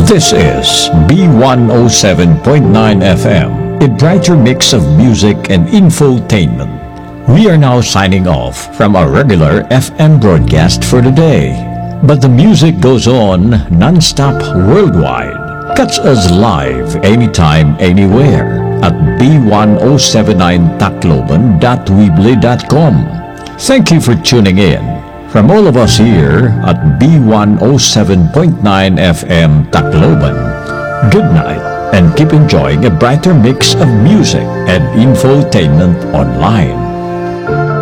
This is B107.9 FM, a brighter mix of music and infotainment. We are now signing off from our regular FM broadcast for the day. But the music goes on non-stop worldwide. Catch us live anytime, anywhere at b1079tacloban.weebly.com. Thank you for tuning in. From all of us here at B107.9 FM Tacloban, good night and keep enjoying a brighter mix of music and infotainment online.